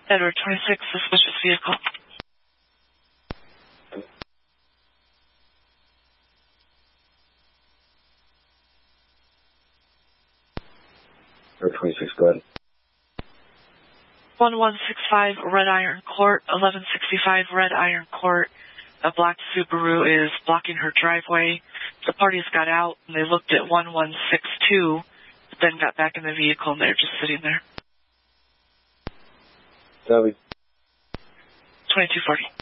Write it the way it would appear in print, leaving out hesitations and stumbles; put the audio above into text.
Edward 26, suspicious vehicle. Edward 26, go ahead. 1165 Red Iron Court, 1165 Red Iron Court. A black Subaru is blocking her driveway. The parties got out and they looked at 1162, but then got back in the vehicle and they're just sitting there. Copy. 2240.